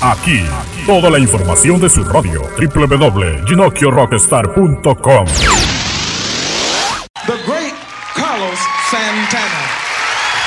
Aquí, toda la información de su radio, www.ginocchiorockstar.com. The great Carlos Santana.